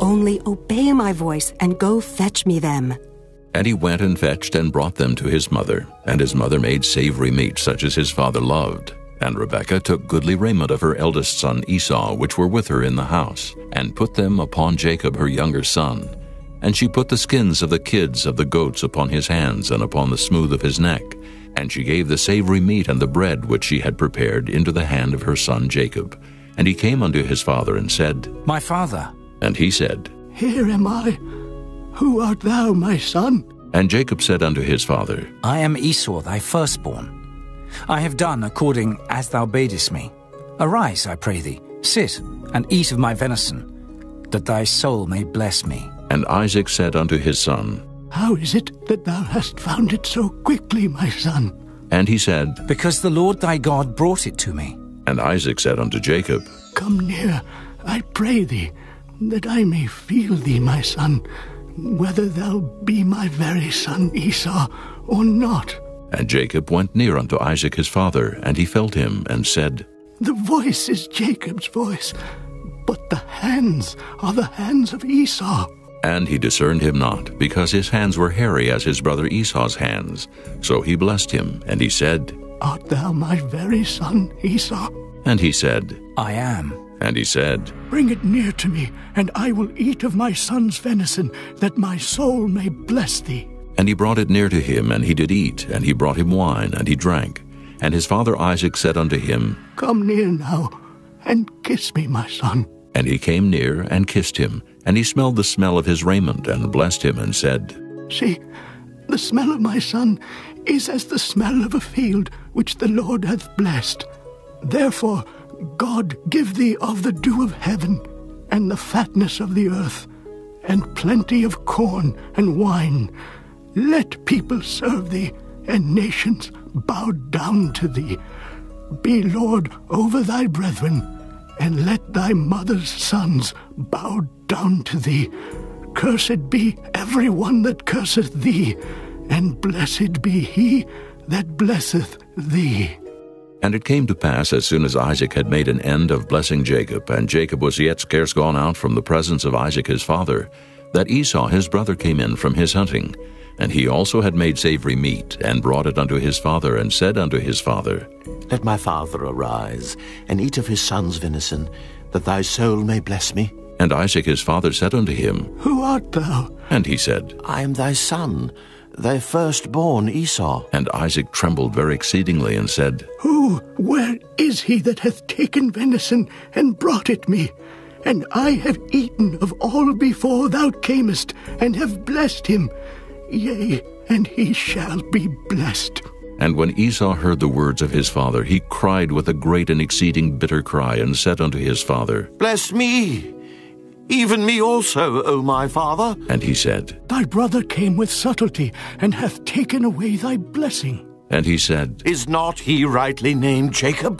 Only obey my voice and go fetch me them." And he went and fetched and brought them to his mother. And his mother made savory meat, such as his father loved. And Rebekah took goodly raiment of her eldest son Esau, which were with her in the house, and put them upon Jacob her younger son. And she put the skins of the kids of the goats upon his hands, and upon the smooth of his neck. And she gave the savory meat and the bread which she had prepared into the hand of her son Jacob. And he came unto his father and said, "My father." And he said, "Here am I. Who art thou, my son?" And Jacob said unto his father, "I am Esau thy firstborn. I have done according as thou badest me. Arise, I pray thee, sit, and eat of my venison, that thy soul may bless me." And Isaac said unto his son, "How is it that thou hast found it so quickly, my son?" And he said, "Because the Lord thy God brought it to me." And Isaac said unto Jacob, "Come near, I pray thee, that I may feel thee, my son, whether thou be my very son Esau or not." And Jacob went near unto Isaac his father, and he felt him, and said, "The voice is Jacob's voice, but the hands are the hands of Esau." And he discerned him not, because his hands were hairy as his brother Esau's hands. So he blessed him, and he said, "Art thou my very son Esau?" And he said, "I am." And he said, "Bring it near to me, and I will eat of my son's venison, that my soul may bless thee." And he brought it near to him, and he did eat, and he brought him wine, and he drank. And his father Isaac said unto him, "Come near now, and kiss me, my son." And he came near, and kissed him. And he smelled the smell of his raiment, and blessed him, and said, "See, the smell of my son is as the smell of a field which the Lord hath blessed. Therefore God give thee of the dew of heaven, and the fatness of the earth, and plenty of corn and wine. Let people serve thee, and nations bow down to thee. Be Lord over thy brethren, and let thy mother's sons bow down to thee. Cursed be every one that curseth thee, and blessed be he that blesseth thee." And it came to pass, as soon as Isaac had made an end of blessing Jacob, and Jacob was yet scarce gone out from the presence of Isaac his father, that Esau his brother came in from his hunting. And he also had made savory meat, and brought it unto his father, and said unto his father, "Let my father arise, and eat of his son's venison, that thy soul may bless me." And Isaac his father said unto him, "Who art thou?" And he said, "I am thy son, thy firstborn Esau." And Isaac trembled very exceedingly, and said, Where is he that hath taken venison, and brought it me? And I have eaten of all before thou camest, and have blessed him. Yea, and he shall be blessed." And when Esau heard the words of his father, he cried with a great and exceeding bitter cry, and said unto his father, "Bless me, even me also, O my father." And he said, "Thy brother came with subtlety, and hath taken away thy blessing." And he said, "Is not he rightly named Jacob?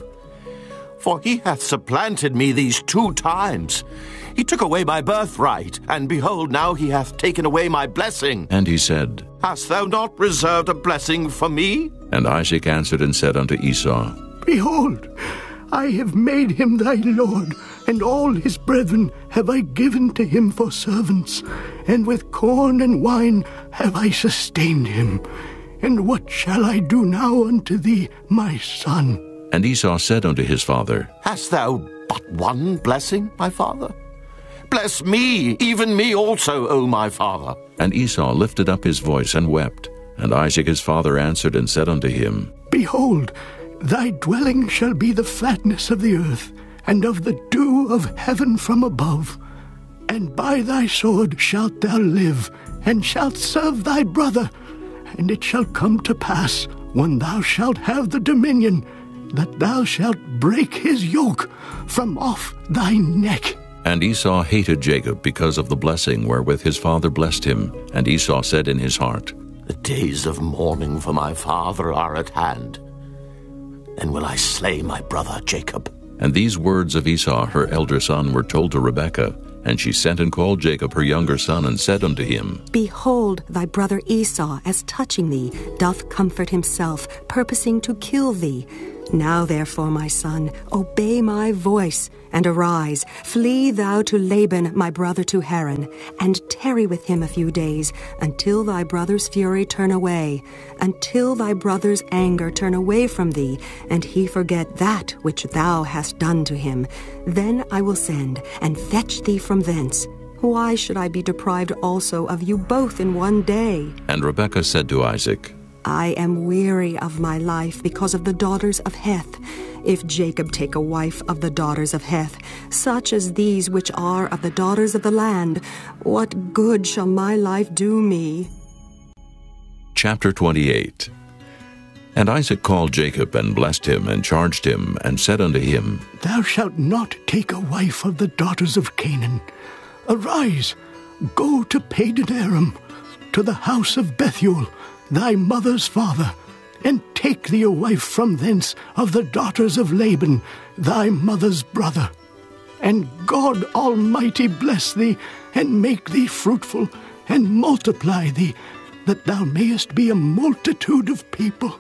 For he hath supplanted me these 2 times. He took away my birthright, and behold, now he hath taken away my blessing." And he said, "Hast thou not reserved a blessing for me?" And Isaac answered and said unto Esau, "Behold, I have made him thy lord, and all his brethren have I given to him for servants, and with corn and wine have I sustained him. And what shall I do now unto thee, my son?" And Esau said unto his father, "Hast thou but one blessing, my father? Bless me, even me also, O my father." And Esau lifted up his voice and wept. And Isaac his father answered and said unto him, "Behold, thy dwelling shall be the fatness of the earth, and of the dew of heaven from above. And by thy sword shalt thou live, and shalt serve thy brother. And it shall come to pass, when thou shalt have the dominion, that thou shalt break his yoke from off thy neck." And Esau hated Jacob because of the blessing wherewith his father blessed him. And Esau said in his heart, "The days of mourning for my father are at hand. Then will I slay my brother Jacob." And these words of Esau her elder son were told to Rebekah. And she sent and called Jacob her younger son, and said unto him, "Behold, thy brother Esau, as touching thee, doth comfort himself, purposing to kill thee. Now therefore, my son, obey my voice, and arise, flee thou to Laban my brother to Haran, and tarry with him a few days, until thy brother's fury turn away, until thy brother's anger turn away from thee, and he forget that which thou hast done to him. Then I will send, and fetch thee from thence. Why should I be deprived also of you both in one day? And Rebekah said to Isaac, I am weary of my life because of the daughters of Heth. If Jacob take a wife of the daughters of Heth, such as these which are of the daughters of the land, what good shall my life do me? Chapter 28. And Isaac called Jacob, and blessed him, and charged him, and said unto him, Thou shalt not take a wife of the daughters of Canaan. Arise, go to Padan-aram, to the house of Bethuel, thy mother's father, and take thee a wife from thence of the daughters of Laban, thy mother's brother. And God Almighty bless thee, and make thee fruitful, and multiply thee, that thou mayest be a multitude of people,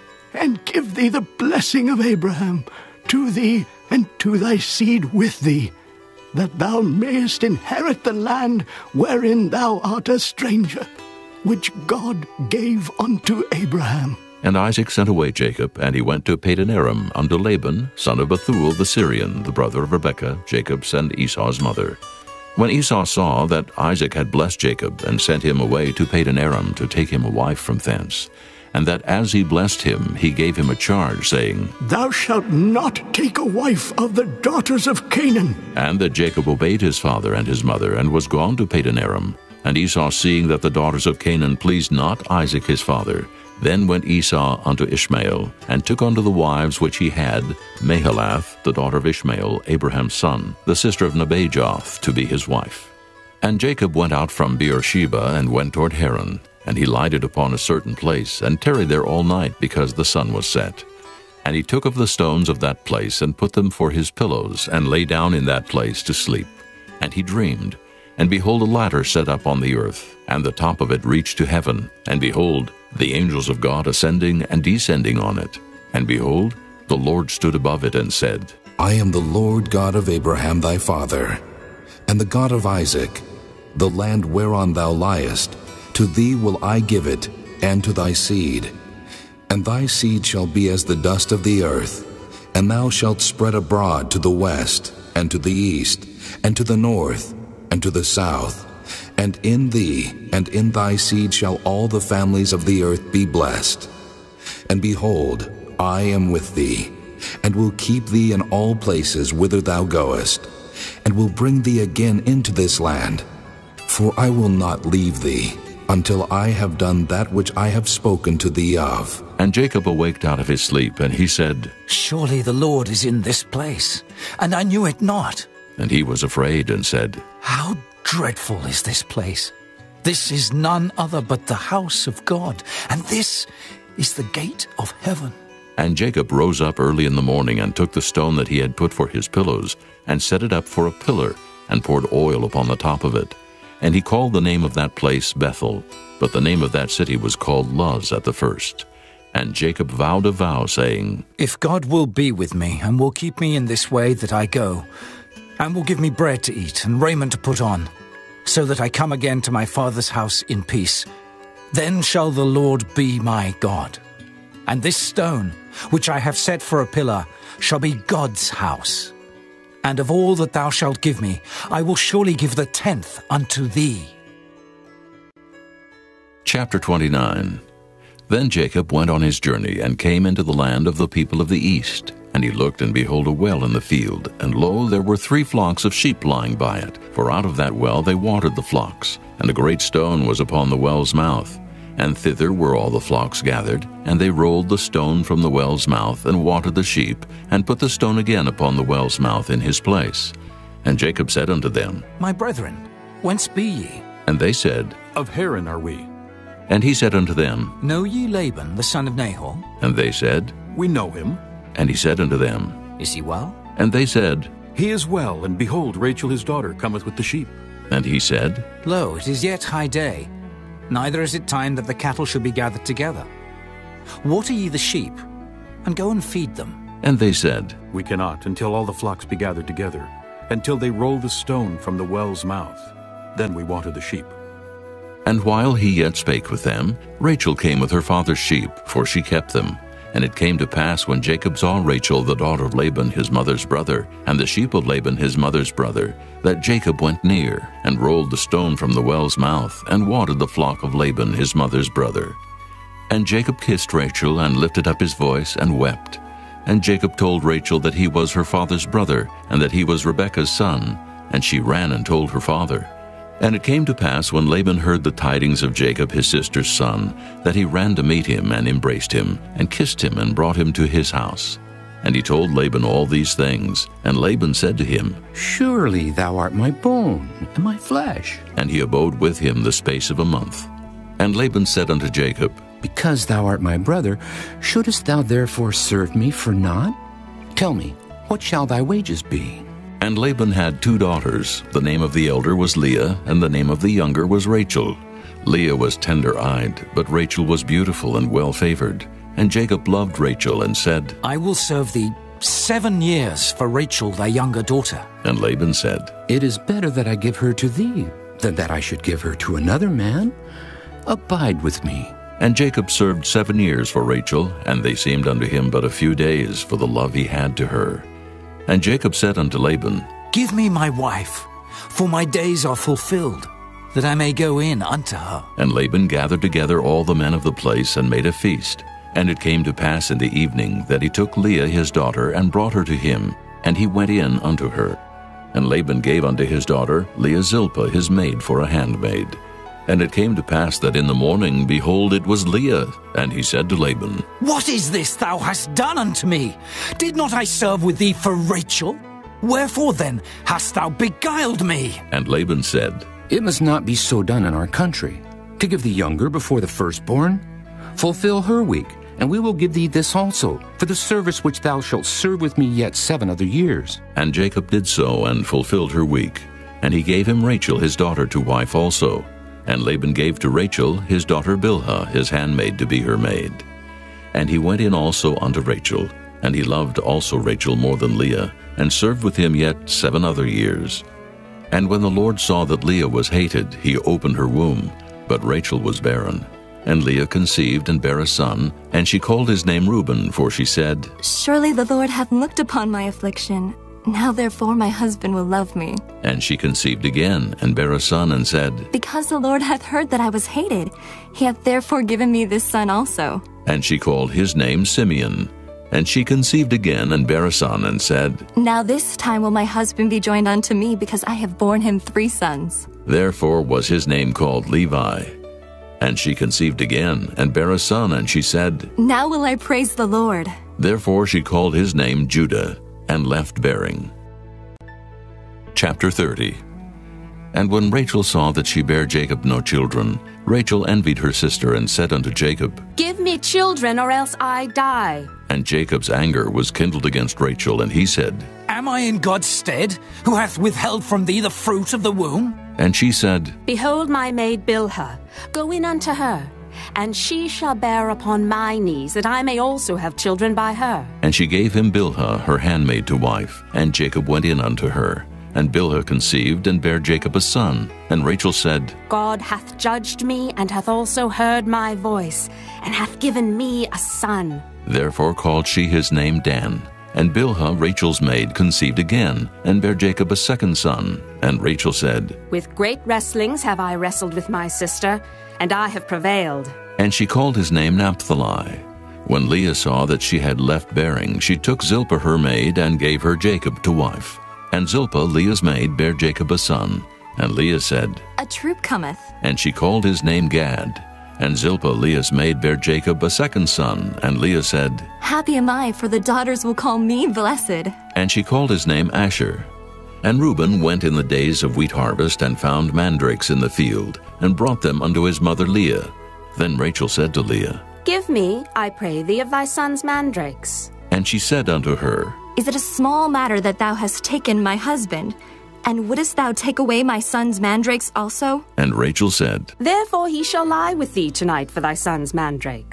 and give thee the blessing of Abraham to thee and to thy seed with thee, that thou mayest inherit the land wherein thou art a stranger, which God gave unto Abraham. And Isaac sent away Jacob, and he went to Padan-aram unto Laban, son of Bethuel the Syrian, the brother of Rebekah, Jacob's and Esau's mother. When Esau saw that Isaac had blessed Jacob, and sent him away to Padan-aram to take him a wife from thence, and that as he blessed him, he gave him a charge, saying, Thou shalt not take a wife of the daughters of Canaan. And that Jacob obeyed his father and his mother, and was gone to Padan-aram. And Esau, seeing that the daughters of Canaan pleased not Isaac his father, then went Esau unto Ishmael, and took unto the wives which he had Mahalath, the daughter of Ishmael, Abraham's son, the sister of Nebajoth, to be his wife. And Jacob went out from Beersheba, and went toward Haran. And he lighted upon a certain place, and tarried there all night, because the sun was set. And he took of the stones of that place, and put them for his pillows, and lay down in that place to sleep. And he dreamed, and behold, a ladder set up on the earth, and the top of it reached to heaven. And behold, the angels of God ascending and descending on it. And behold, the Lord stood above it, and said, I am the Lord God of Abraham thy father, and the God of Isaac. The land whereon thou liest, to thee will I give it, and to thy seed. And thy seed shall be as the dust of the earth, and thou shalt spread abroad to the west, and to the east, and to the north, and to the south. And in thee and in thy seed shall all the families of the earth be blessed. And behold, I am with thee, and will keep thee in all places whither thou goest, and will bring thee again into this land. For I will not leave thee, until I have done that which I have spoken to thee of. And Jacob awaked out of his sleep, and he said, Surely the Lord is in this place, and I knew it not. And he was afraid, and said, How dreadful is this place! This is none other but the house of God, and this is the gate of heaven. And Jacob rose up early in the morning, and took the stone that he had put for his pillows, and set it up for a pillar, and poured oil upon the top of it. And he called the name of that place Bethel, but the name of that city was called Luz at the first. And Jacob vowed a vow, saying, If God will be with me, and will keep me in this way that I go, and will give me bread to eat and raiment to put on, so that I come again to my father's house in peace, then shall the Lord be my God. And this stone, which I have set for a pillar, shall be God's house. And of all that thou shalt give me, I will surely give the 10th unto thee. Chapter 29. Then Jacob went on his journey, and came into the land of the people of the east. And he looked, and behold, a well in the field. And lo, there were 3 flocks of sheep lying by it. For out of that well they watered the flocks. And a great stone was upon the well's mouth. And thither were all the flocks gathered. And they rolled the stone from the well's mouth, and watered the sheep, and put the stone again upon the well's mouth in his place. And Jacob said unto them, My brethren, whence be ye? And they said, Of Haran are we. And he said unto them, Know ye Laban, the son of Nahor? And they said, We know him. And he said unto them, Is he well? And they said, He is well, and behold, Rachel his daughter cometh with the sheep. And he said, Lo, it is yet high day, neither is it time that the cattle should be gathered together. Water ye the sheep, and go and feed them. And they said, We cannot until all the flocks be gathered together, until they roll the stone from the well's mouth. Then we water the sheep. And while he yet spake with them, Rachel came with her father's sheep, for she kept them. And it came to pass, when Jacob saw Rachel the daughter of Laban his mother's brother, and the sheep of Laban his mother's brother, that Jacob went near, and rolled the stone from the well's mouth, and watered the flock of Laban his mother's brother. And Jacob kissed Rachel, and lifted up his voice, and wept. And Jacob told Rachel that he was her father's brother, and that he was Rebekah's son. And she ran and told her father. And it came to pass, when Laban heard the tidings of Jacob his sister's son, that he ran to meet him, and embraced him, and kissed him, and brought him to his house. And he told Laban all these things. And Laban said to him, Surely thou art my bone and my flesh. And he abode with him the space of a month. And Laban said unto Jacob, Because thou art my brother, shouldest thou therefore serve me for naught? Tell me, what shall thy wages be? And Laban had 2 daughters. The name of the elder was Leah, and the name of the younger was Rachel. Leah was tender-eyed, but Rachel was beautiful and well-favored. And Jacob loved Rachel, and said, I will serve thee 7 years for Rachel thy younger daughter. And Laban said, It is better that I give her to thee, than that I should give her to another man. Abide with me. And Jacob served 7 years for Rachel, and they seemed unto him but a few days, for the love he had to her. And Jacob said unto Laban, Give me my wife, for my days are fulfilled, that I may go in unto her. And Laban gathered together all the men of the place, and made a feast. And it came to pass in the evening, that he took Leah his daughter, and brought her to him, and he went in unto her. And Laban gave unto his daughter Leah Zilpah his maid for a handmaid. And it came to pass that in the morning, behold, it was Leah. And he said to Laban, What is this thou hast done unto me? Did not I serve with thee for Rachel? Wherefore then hast thou beguiled me? And Laban said, It must not be so done in our country, to give the younger before the firstborn. Fulfill her week, and we will give thee this also, for the service which thou shalt serve with me yet 7 other years. And Jacob did so, and fulfilled her week. And he gave him Rachel his daughter to wife also. And Laban gave to Rachel his daughter Bilhah his handmaid to be her maid. And he went in also unto Rachel, and he loved also Rachel more than Leah, and served with him yet 7 other years. And when the Lord saw that Leah was hated, he opened her womb, but Rachel was barren. And Leah conceived and bare a son, and she called his name Reuben, for she said, Surely the Lord hath looked upon my affliction. Now therefore my husband will love me. And she conceived again, and bare a son, and said, Because the Lord hath heard that I was hated, he hath therefore given me this son also. And she called his name Simeon. And she conceived again, and bare a son, and said, Now this time will my husband be joined unto me, because I have borne him 3 sons. Therefore was his name called Levi. And she conceived again, and bare a son, and she said, Now will I praise the Lord. Therefore she called his name Judah, and left bearing. Chapter 30. And when Rachel saw that she bare Jacob no children, Rachel envied her sister, and said unto Jacob, Give me children, or else I die. And Jacob's anger was kindled against Rachel, and he said, Am I in God's stead, who hath withheld from thee the fruit of the womb? And she said, Behold my maid Bilhah, go in unto her, and she shall bear upon my knees, that I may also have children by her. And she gave him Bilhah her handmaid to wife, and Jacob went in unto her. And Bilhah conceived, and bare Jacob a son. And Rachel said, God hath judged me, and hath also heard my voice, and hath given me a son. Therefore called she his name Dan. And Bilhah, Rachel's maid, conceived again, and bare Jacob a second son. And Rachel said, With great wrestlings have I wrestled with my sister, and I have prevailed. And she called his name Naphtali. When Leah saw that she had left bearing, she took Zilpah her maid, and gave her Jacob to wife. And Zilpah, Leah's maid, bare Jacob a son. And Leah said, A troop cometh. And she called his name Gad. And Zilpah, Leah's maid, bare Jacob a second son. And Leah said, Happy am I, for the daughters will call me blessed. And she called his name Asher. And Reuben went in the days of wheat harvest, and found mandrakes in the field, and brought them unto his mother Leah. Then Rachel said to Leah, Give me, I pray thee, of thy son's mandrakes. And she said unto her, Is it a small matter that thou hast taken my husband? And wouldest thou take away my son's mandrakes also? And Rachel said, Therefore he shall lie with thee tonight for thy son's mandrakes.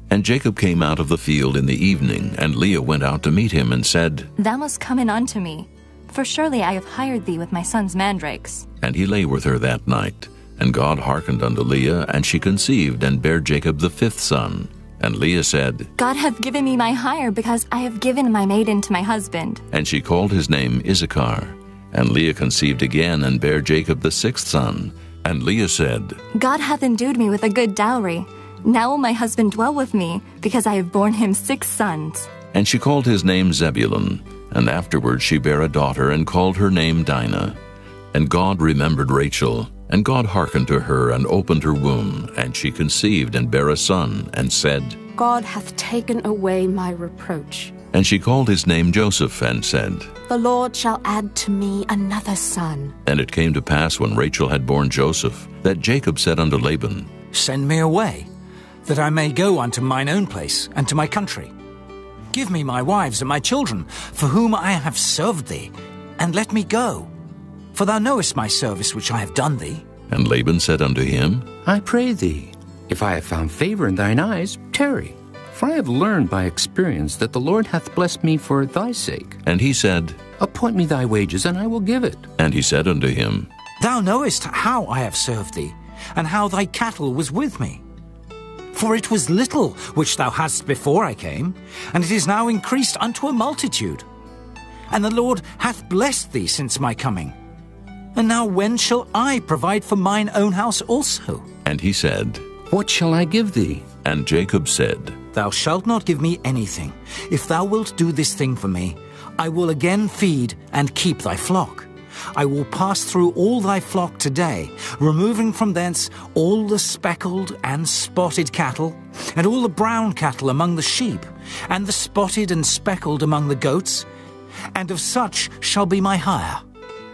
And Jacob came out of the field in the evening, and Leah went out to meet him and said, Thou must come in unto me, for surely I have hired thee with my son's mandrakes. And he lay with her that night. And God hearkened unto Leah, and she conceived, and bare Jacob the 5th son. And Leah said, God hath given me my hire, because I have given my maiden to my husband. And she called his name Issachar. And Leah conceived again, and bare Jacob the 6th son. And Leah said, God hath endued me with a good dowry. Now will my husband dwell with me, because I have borne him 6 sons. And she called his name Zebulun. And afterward she bare a daughter, and called her name Dinah. And God remembered Rachel, and God hearkened to her, and opened her womb. And she conceived, and bare a son, and said, God hath taken away my reproach. And she called his name Joseph, and said, The Lord shall add to me another son. And it came to pass, when Rachel had borne Joseph, that Jacob said unto Laban, Send me away, that I may go unto mine own place, and to my country. Give me my wives and my children, for whom I have served thee, and let me go. For thou knowest my service which I have done thee. And Laban said unto him, I pray thee, if I have found favor in thine eyes, tarry. For I have learned by experience that the Lord hath blessed me for thy sake. And he said, Appoint me thy wages, and I will give it. And he said unto him, Thou knowest how I have served thee, and how thy cattle was with me. For it was little which thou hadst before I came, and it is now increased unto a multitude. And the Lord hath blessed thee since my coming. And now when shall I provide for mine own house also? And he said, What shall I give thee? And Jacob said, Thou shalt not give me anything. If thou wilt do this thing for me, I will again feed and keep thy flock. I will pass through all thy flock today, removing from thence all the speckled and spotted cattle, and all the brown cattle among the sheep, and the spotted and speckled among the goats, and of such shall be my hire.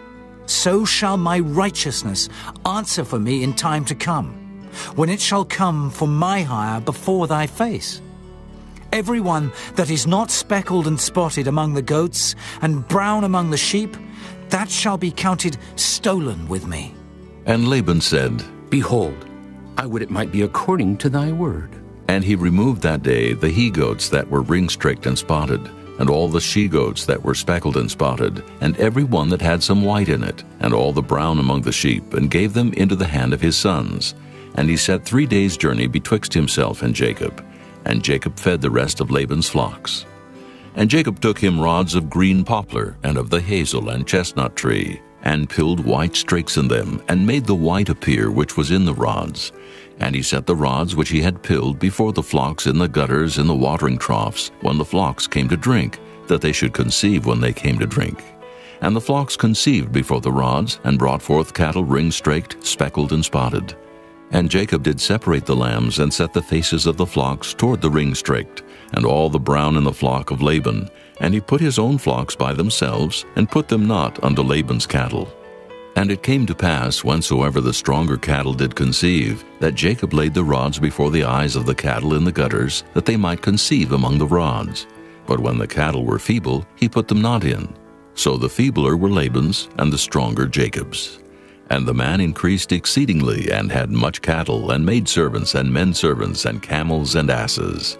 So shall my righteousness answer for me in time to come, when it shall come for my hire before thy face. Every one that is not speckled and spotted among the goats, and brown among the sheep, that shall be counted stolen with me. And Laban said, Behold, I would it might be according to thy word. And he removed that day the he-goats that were ring-streaked and spotted, and all the she-goats that were speckled and spotted, and every one that had some white in it, and all the brown among the sheep, and gave them into the hand of his sons. And he set 3 days' journey betwixt himself and Jacob. And Jacob fed the rest of Laban's flocks. And Jacob took him rods of green poplar, and of the hazel and chestnut tree, and pilled white streaks in them, and made the white appear which was in the rods. And he set the rods which he had pilled before the flocks in the gutters in the watering troughs, when the flocks came to drink, that they should conceive when they came to drink. And the flocks conceived before the rods, and brought forth cattle ring-straked, speckled, and spotted. And Jacob did separate the lambs, and set the faces of the flocks toward the ring-straked, and all the brown in the flock of Laban. And he put his own flocks by themselves, and put them not unto Laban's cattle. And it came to pass, whensoever the stronger cattle did conceive, that Jacob laid the rods before the eyes of the cattle in the gutters, that they might conceive among the rods. But when the cattle were feeble, he put them not in. So the feebler were Laban's, and the stronger Jacob's. And the man increased exceedingly, and had much cattle, and maidservants, and menservants, and camels, and asses.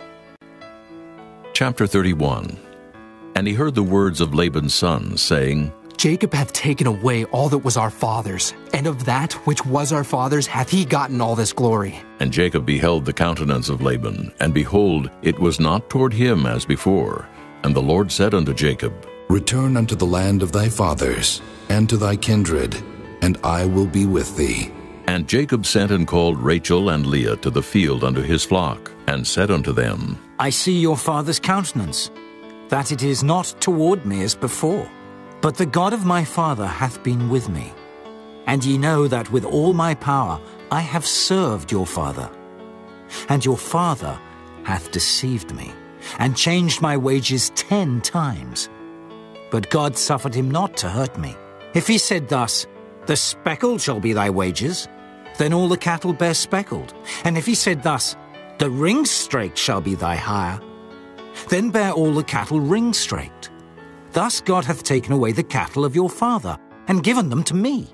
Chapter 31. And he heard the words of Laban's sons, saying, Jacob hath taken away all that was our father's, and of that which was our father's hath he gotten all this glory. And Jacob beheld the countenance of Laban, and behold, it was not toward him as before. And the Lord said unto Jacob, Return unto the land of thy fathers, and to thy kindred, and I will be with thee. And Jacob sent and called Rachel and Leah to the field unto his flock, and said unto them, I see your father's countenance, that it is not toward me as before. But the God of my father hath been with me. And ye know that with all my power I have served your father. And your father hath deceived me, and changed my wages 10 times. But God suffered him not to hurt me. If he said thus, The speckled shall be thy wages, then all the cattle bear speckled. And if he said thus, The ring-straked shall be thy hire, then bear all the cattle ring-straked. Thus God hath taken away the cattle of your father, and given them to me.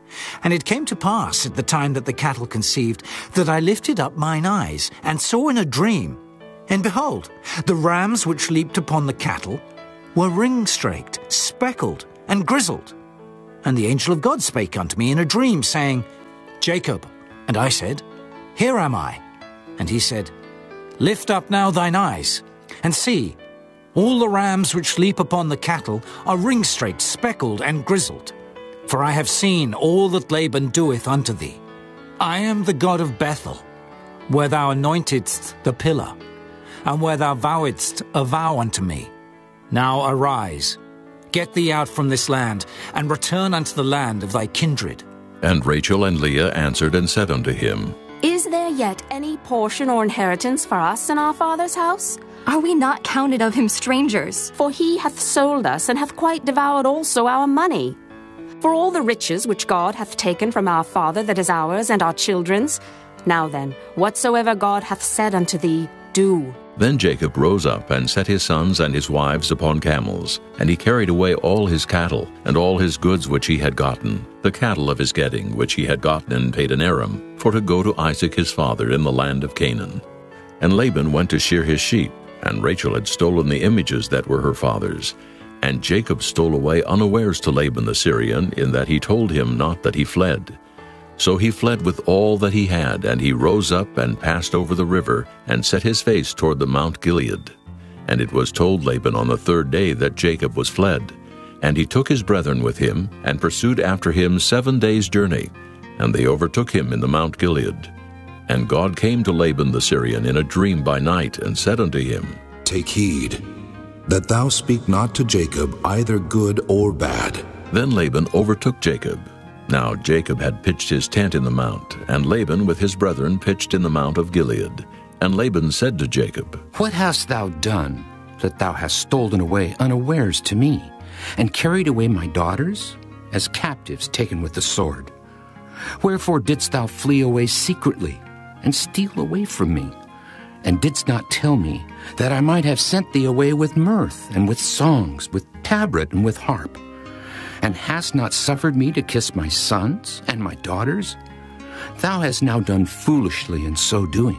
And it came to pass at the time that the cattle conceived, that I lifted up mine eyes, and saw in a dream, and behold, the rams which leaped upon the cattle were ring-straked, speckled, and grizzled. And the angel of God spake unto me in a dream, saying, Jacob. And I said, Here am I. And he said, Lift up now thine eyes, and see, all the rams which leap upon the cattle are ring-straked, speckled, and grizzled. For I have seen all that Laban doeth unto thee. I am the God of Bethel, where thou anointedst the pillar, and where thou vowedst a vow unto me. Now arise, get thee out from this land, and return unto the land of thy kindred. And Rachel and Leah answered and said unto him, Is there yet any portion or inheritance for us in our father's house? Are we not counted of him strangers? For he hath sold us, and hath quite devoured also our money. For all the riches which God hath taken from our father that is ours and our children's. Now then, whatsoever God hath said unto thee, do. Then Jacob rose up and set his sons and his wives upon camels, and he carried away all his cattle, and all his goods which he had gotten, the cattle of his getting which he had gotten in Padan-aram, for to go to Isaac his father in the land of Canaan. And Laban went to shear his sheep, and Rachel had stolen the images that were her father's. And Jacob stole away unawares to Laban the Syrian, in that he told him not that he fled. So he fled with all that he had, and he rose up and passed over the river, and set his face toward the Mount Gilead. And it was told Laban on the third day that Jacob was fled. And he took his brethren with him, and pursued after him 7 days' journey. And they overtook him in the Mount Gilead. And God came to Laban the Syrian in a dream by night, and said unto him, Take heed, that thou speak not to Jacob either good or bad. Then Laban overtook Jacob. Now Jacob had pitched his tent in the mount, and Laban with his brethren pitched in the mount of Gilead. And Laban said to Jacob, What hast thou done, that thou hast stolen away unawares to me, and carried away my daughters, as captives taken with the sword? Wherefore didst thou flee away secretly, and steal away from me, and didst not tell me, that I might have sent thee away with mirth, and with songs, with tabret, and with harp? And hast not suffered me to kiss my sons and my daughters? Thou hast now done foolishly in so doing.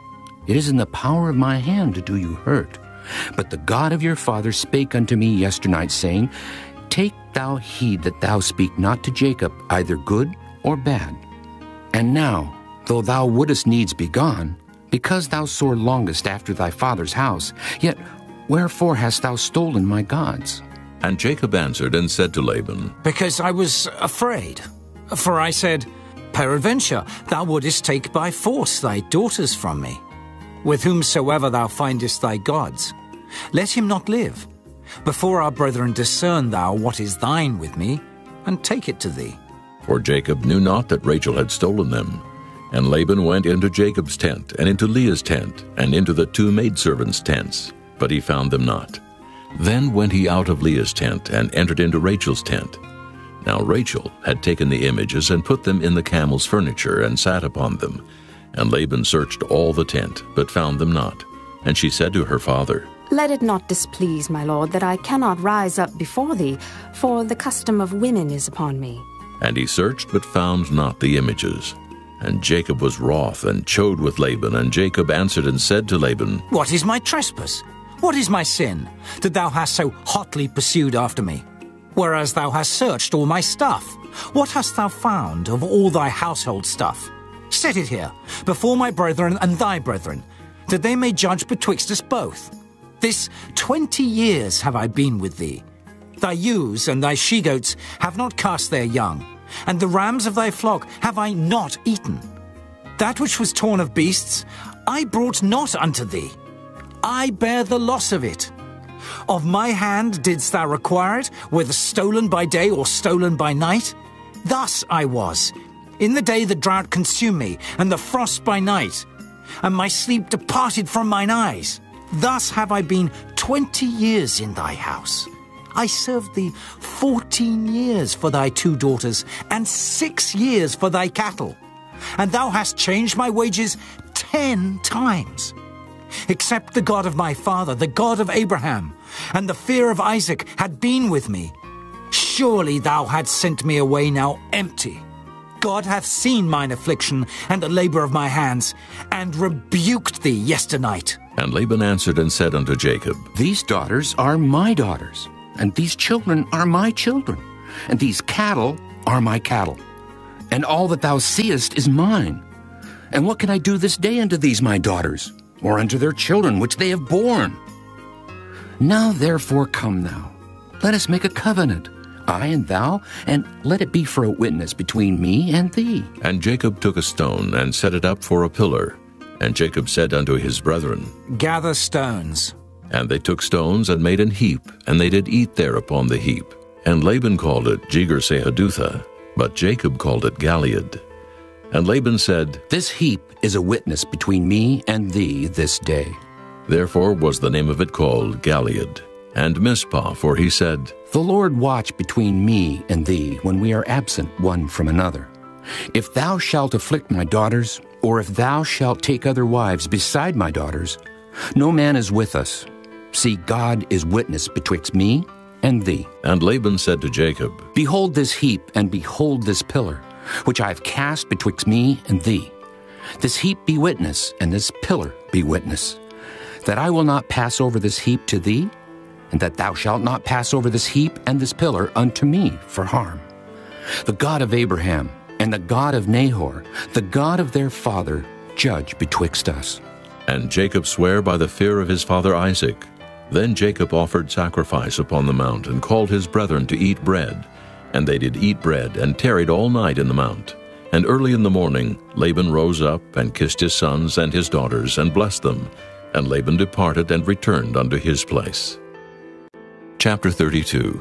It is in the power of my hand to do you hurt. But the God of your father spake unto me yesternight, saying, Take thou heed that thou speak not to Jacob either good or bad. And now, though thou wouldest needs be gone, because thou sore longest after thy father's house, yet wherefore hast thou stolen my gods? And Jacob answered and said to Laban, Because I was afraid. For I said, Peradventure thou wouldest take by force thy daughters from me. With whomsoever thou findest thy gods, let him not live. Before our brethren discern thou what is thine with me, and take it to thee. For Jacob knew not that Rachel had stolen them. And Laban went into Jacob's tent, and into Leah's tent, and into the 2 maidservants' tents, but he found them not. Then went he out of Leah's tent, and entered into Rachel's tent. Now Rachel had taken the images, and put them in the camel's furniture, and sat upon them. And Laban searched all the tent, but found them not. And she said to her father, Let it not displease my lord that I cannot rise up before thee, for the custom of women is upon me. And he searched, but found not the images. And Jacob was wroth, and chode with Laban. And Jacob answered and said to Laban, What is my trespass? What is my sin, that thou hast so hotly pursued after me? Whereas thou hast searched all my stuff. What hast thou found of all thy household stuff? Set it here, before my brethren and thy brethren, that they may judge betwixt us both. This 20 years have I been with thee. Thy ewes and thy she-goats have not cast their young, and the rams of thy flock have I not eaten. That which was torn of beasts I brought not unto thee. I bear the loss of it. Of my hand didst thou require it, whether stolen by day or stolen by night? Thus I was, in the day the drought consumed me, and the frost by night, and my sleep departed from mine eyes. Thus have I been 20 years in thy house. I served thee 14 years for thy 2 daughters, and 6 years for thy cattle. And thou hast changed my wages 10 times. Except the God of my father, the God of Abraham, and the fear of Isaac had been with me, surely thou hadst sent me away now empty. God hath seen mine affliction and the labor of my hands, and rebuked thee yesternight. And Laban answered and said unto Jacob, These daughters are my daughters, and these children are my children, and these cattle are my cattle, and all that thou seest is mine. And what can I do this day unto these my daughters, or unto their children which they have borne? Now therefore come thou, let us make a covenant, I and thou, and let it be for a witness between me and thee. And Jacob took a stone and set it up for a pillar. And Jacob said unto his brethren, Gather stones. And they took stones and made an heap, and they did eat there upon the heap. And Laban called it Jegar-sahadutha, but Jacob called it Galeed. And Laban said, This heap is a witness between me and thee this day. Therefore was the name of it called Galeed. And Mizpah, for he said, The Lord watch between me and thee when we are absent one from another. If thou shalt afflict my daughters, or if thou shalt take other wives beside my daughters, no man is with us. See, God is witness betwixt me and thee. And Laban said to Jacob, Behold this heap, and behold this pillar, which I have cast betwixt me and thee. This heap be witness, and this pillar be witness, that I will not pass over this heap to thee, and that thou shalt not pass over this heap and this pillar unto me for harm. The God of Abraham, and the God of Nahor, the God of their father, judge betwixt us. And Jacob sware by the fear of his father Isaac. Then Jacob offered sacrifice upon the mount, and called his brethren to eat bread. And they did eat bread, and tarried all night in the mount. And early in the morning Laban rose up, and kissed his sons and his daughters, and blessed them. And Laban departed, and returned unto his place. Chapter 32.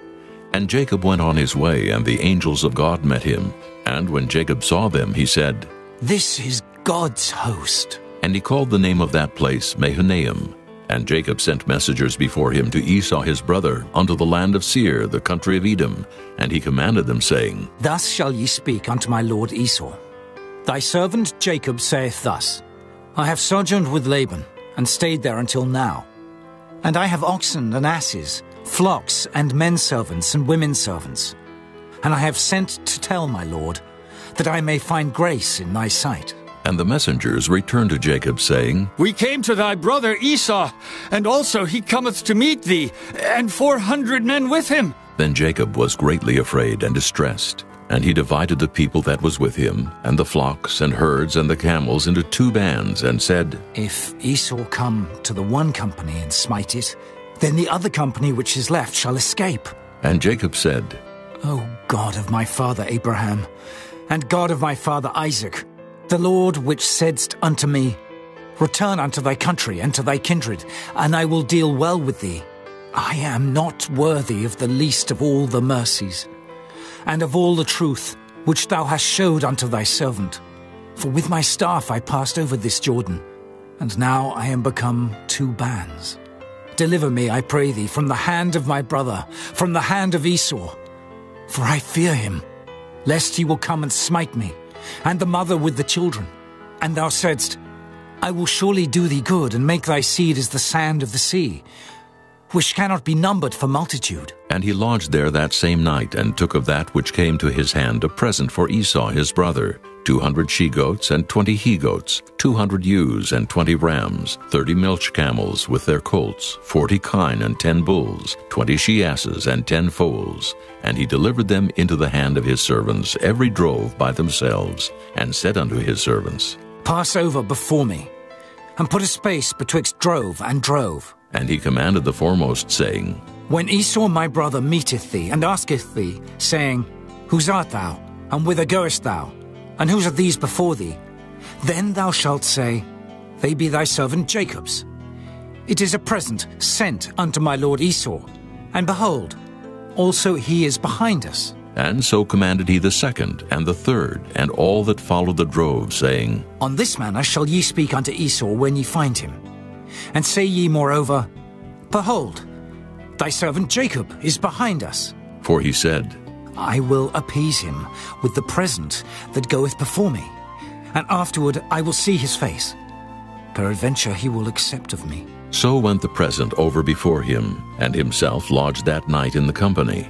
And Jacob went on his way, and the angels of God met him. And when Jacob saw them, he said, This is God's host. And he called the name of that place Mahanaim. And Jacob sent messengers before him to Esau his brother, unto the land of Seir, the country of Edom. And he commanded them, saying, Thus shall ye speak unto my lord Esau. Thy servant Jacob saith thus, I have sojourned with Laban, and stayed there until now. And I have oxen and asses, flocks and men servants and women servants. And I have sent to tell my lord, that I may find grace in thy sight. And the messengers returned to Jacob, saying, We came to thy brother Esau, and also he cometh to meet thee, and 400 men with him. Then Jacob was greatly afraid and distressed. And he divided the people that was with him, and the flocks and herds and the camels, into 2 bands, and said, If Esau come to the one company and smite it, then the other company which is left shall escape. And Jacob said, O God of my father Abraham, and God of my father Isaac, the Lord which saidst unto me, Return unto thy country and to thy kindred, and I will deal well with thee. I am not worthy of the least of all the mercies, and of all the truth which thou hast showed unto thy servant. For with my staff I passed over this Jordan, and now I am become 2 bands. Deliver me, I pray thee, from the hand of my brother, from the hand of Esau. For I fear him, lest he will come and smite me, and the mother with the children. And thou saidst, I will surely do thee good, and make thy seed as the sand of the sea, which cannot be numbered for multitude. And he lodged there that same night, and took of that which came to his hand a present for Esau his brother, 200 she-goats and 20 he-goats, 200 ewes and 20 rams, 30 milch camels with their colts, 40 kine and 10 bulls, 20 she-asses and 10 foals. And he delivered them into the hand of his servants, every drove by themselves, and said unto his servants, Pass over before me, and put a space betwixt drove and drove. And he commanded the foremost, saying, When Esau my brother meeteth thee, and asketh thee, saying, Whose art thou, and whither goest thou, and whose are these before thee? Then thou shalt say, They be thy servant Jacob's. It is a present sent unto my lord Esau, and behold, also he is behind us. And so commanded he the second, and the third, and all that followed the drove, saying, On this manner shall ye speak unto Esau when ye find him. And say ye moreover, Behold, thy servant Jacob is behind us. For he said, I will appease him with the present that goeth before me, and afterward I will see his face. Peradventure he will accept of me. So went the present over before him, and himself lodged that night in the company.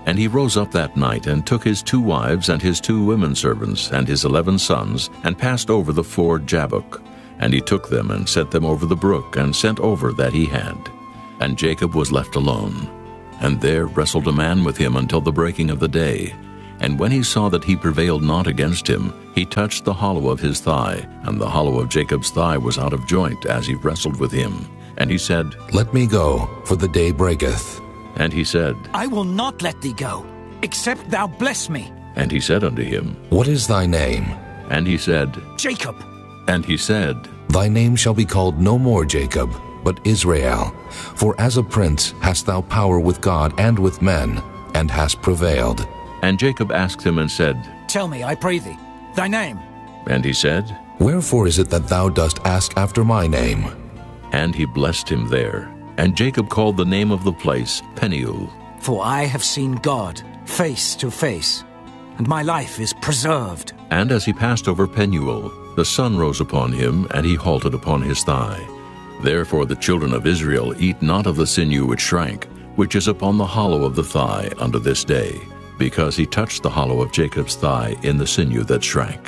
And he rose up that night, and took his 2 wives and his 2 women servants, and his 11 sons, and passed over the ford Jabbok. And he took them, and set them over the brook, and sent over that he had. And Jacob was left alone. And there wrestled a man with him until the breaking of the day. And when he saw that he prevailed not against him, he touched the hollow of his thigh, and the hollow of Jacob's thigh was out of joint as he wrestled with him. And he said, Let me go, for the day breaketh. And he said, I will not let thee go, except thou bless me. And he said unto him, What is thy name? And he said, Jacob. And he said, Thy name shall be called no more Jacob, but Israel. For as a prince hast thou power with God and with men, and hast prevailed. And Jacob asked him and said, Tell me, I pray thee, thy name. And he said, Wherefore is it that thou dost ask after my name? And he blessed him there. And Jacob called the name of the place Peniel. For I have seen God face to face, and my life is preserved. And as he passed over Peniel, the sun rose upon him, and he halted upon his thigh. Therefore the children of Israel eat not of the sinew which shrank, which is upon the hollow of the thigh unto this day, because he touched the hollow of Jacob's thigh in the sinew that shrank.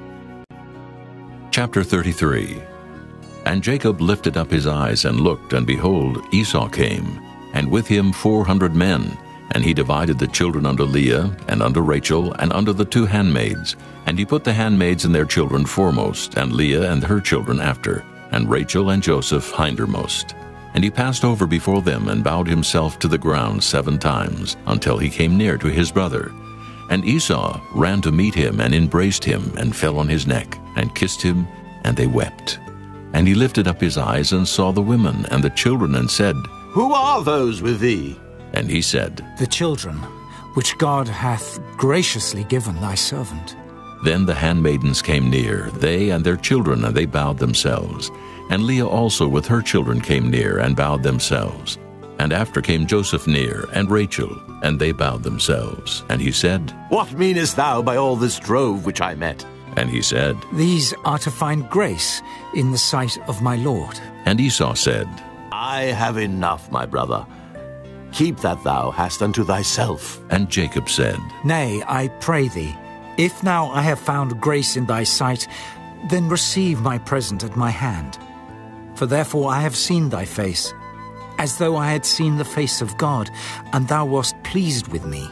Chapter 33. And Jacob lifted up his eyes and looked, and behold, Esau came, and with him 400 men. And he divided the children unto Leah, and unto Rachel, and unto the 2 handmaids. And he put the handmaids and their children foremost, and Leah and her children after, and Rachel and Joseph hindermost. And he passed over before them, and bowed himself to the ground 7 times, until he came near to his brother. And Esau ran to meet him, and embraced him, and fell on his neck, and kissed him, and they wept. And he lifted up his eyes, and saw the women and the children, and said, Who are those with thee? And he said, The children, which God hath graciously given thy servant. Then the handmaidens came near, they and their children, and they bowed themselves. And Leah also with her children came near, and bowed themselves. And after came Joseph near, and Rachel, and they bowed themselves. And he said, What meanest thou by all this drove which I met? And he said, These are to find grace in the sight of my Lord. And Esau said, I have enough, my brother. Keep that thou hast unto thyself. And Jacob said, Nay, I pray thee, if now I have found grace in thy sight, then receive my present at my hand. For therefore I have seen thy face, as though I had seen the face of God, and thou wast pleased with me.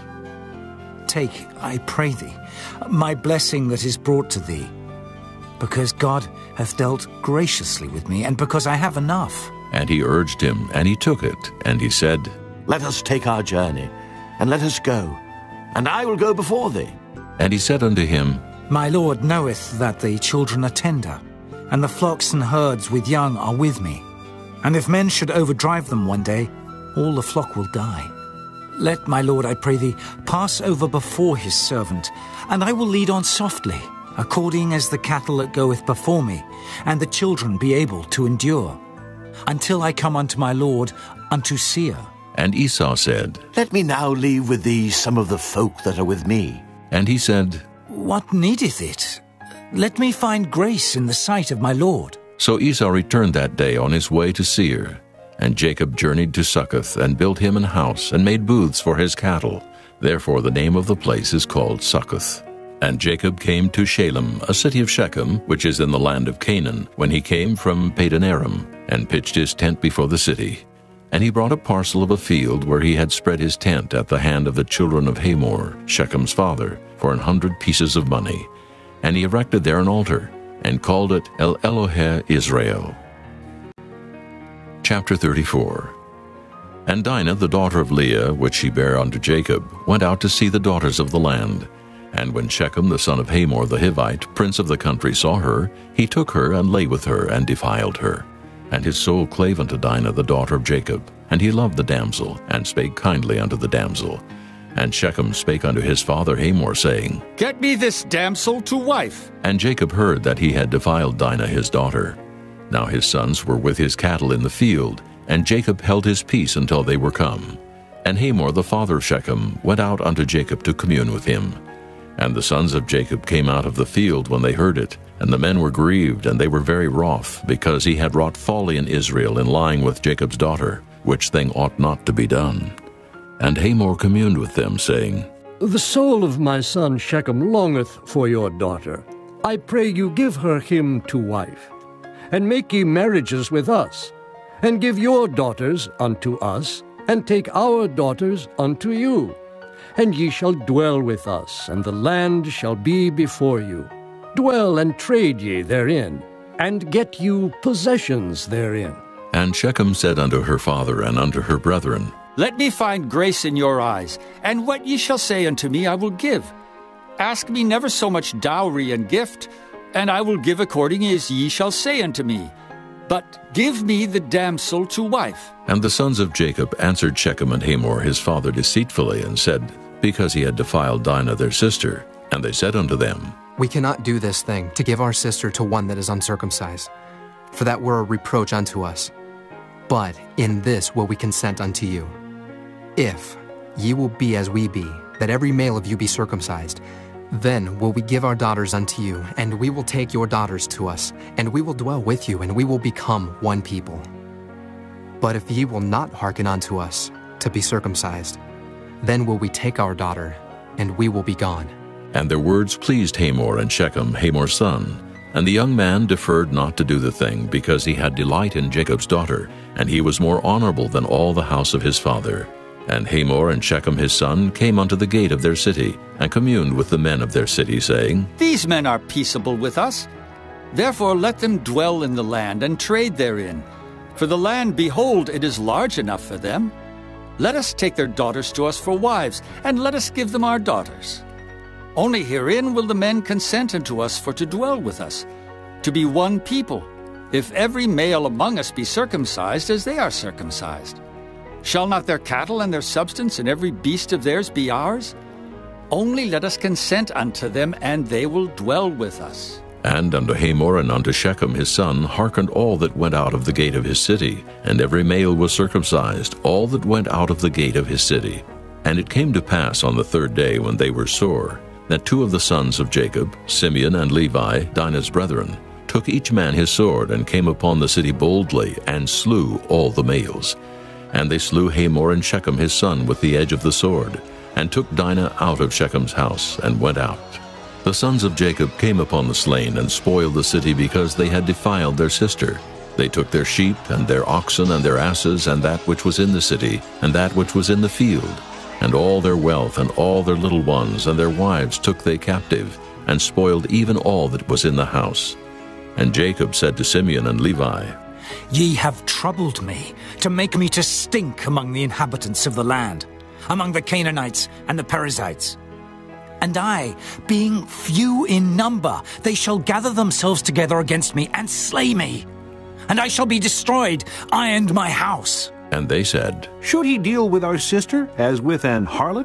Take, I pray thee, my blessing that is brought to thee, because God hath dealt graciously with me, and because I have enough. And he urged him, and he took it, and he said, Let us take our journey, and let us go, and I will go before thee. And he said unto him, My Lord knoweth that the children are tender, and the flocks and herds with young are with me. And if men should overdrive them one day, all the flock will die. Let my Lord, I pray thee, pass over before his servant, and I will lead on softly, according as the cattle that goeth before me, and the children be able to endure, until I come unto my Lord, unto Seir. And Esau said, Let me now leave with thee some of the folk that are with me. And he said, What needeth it? Let me find grace in the sight of my Lord. So Esau returned that day on his way to Seir. And Jacob journeyed to Succoth, and built him an house, and made booths for his cattle. Therefore the name of the place is called Succoth. And Jacob came to Shalem, a city of Shechem, which is in the land of Canaan, when he came from Padan Aram, and pitched his tent before the city. And he brought a parcel of a field where he had spread his tent at the hand of the children of Hamor, Shechem's father, for 100 pieces of money. And he erected there an altar, and called it El Elohe Israel. Chapter 34. And Dinah, the daughter of Leah, which she bare unto Jacob, went out to see the daughters of the land. And when Shechem the son of Hamor the Hivite, prince of the country, saw her, he took her, and lay with her, and defiled her. And his soul clave unto Dinah the daughter of Jacob. And he loved the damsel, and spake kindly unto the damsel. And Shechem spake unto his father Hamor, saying, Get me this damsel to wife. And Jacob heard that he had defiled Dinah his daughter. Now his sons were with his cattle in the field, and Jacob held his peace until they were come. And Hamor the father of Shechem went out unto Jacob to commune with him. And the sons of Jacob came out of the field when they heard it, and the men were grieved, and they were very wroth, because he had wrought folly in Israel in lying with Jacob's daughter, which thing ought not to be done. And Hamor communed with them, saying, The soul of my son Shechem longeth for your daughter. I pray you give her him to wife, and make ye marriages with us, and give your daughters unto us, and take our daughters unto you. And ye shall dwell with us, and the land shall be before you. Dwell and trade ye therein, and get you possessions therein. And Shechem said unto her father and unto her brethren, Let me find grace in your eyes, and what ye shall say unto me I will give. Ask me never so much dowry and gift, and I will give according as ye shall say unto me. But give me the damsel to wife. And the sons of Jacob answered Shechem and Hamor his father deceitfully, and said, Because he had defiled Dinah their sister. And they said unto them, We cannot do this thing, to give our sister to one that is uncircumcised, for that were a reproach unto us. But in this will we consent unto you. If ye will be as we be, that every male of you be circumcised, then will we give our daughters unto you, and we will take your daughters to us, and we will dwell with you, and we will become one people. But if ye will not hearken unto us, to be circumcised, then will we take our daughter, and we will be gone. And their words pleased Hamor and Shechem, Hamor's son. And the young man deferred not to do the thing, because he had delight in Jacob's daughter, and he was more honorable than all the house of his father. And Hamor and Shechem his son came unto the gate of their city, and communed with the men of their city, saying, These men are peaceable with us. Therefore let them dwell in the land, and trade therein. For the land, behold, it is large enough for them. Let us take their daughters to us for wives, and let us give them our daughters. Only herein will the men consent unto us for to dwell with us, to be one people, if every male among us be circumcised as they are circumcised. Shall not their cattle and their substance and every beast of theirs be ours? Only let us consent unto them, and they will dwell with us. And unto Hamor and unto Shechem his son hearkened all that went out of the gate of his city, and every male was circumcised, all that went out of the gate of his city. And it came to pass on the third day, when they were sore, that two of the sons of Jacob, Simeon and Levi, Dinah's brethren, took each man his sword, and came upon the city boldly, and slew all the males. And they slew Hamor and Shechem his son with the edge of the sword, and took Dinah out of Shechem's house, and went out. The sons of Jacob came upon the slain, and spoiled the city, because they had defiled their sister. They took their sheep, and their oxen, and their asses, and that which was in the city, and that which was in the field, and all their wealth, and all their little ones, and their wives took they captive, and spoiled even all that was in the house. And Jacob said to Simeon and Levi, Ye have troubled me, to make me to stink among the inhabitants of the land, among the Canaanites and the Perizzites. And I, being few in number, they shall gather themselves together against me and slay me. And I shall be destroyed, I and my house. And they said, Should he deal with our sister as with an harlot?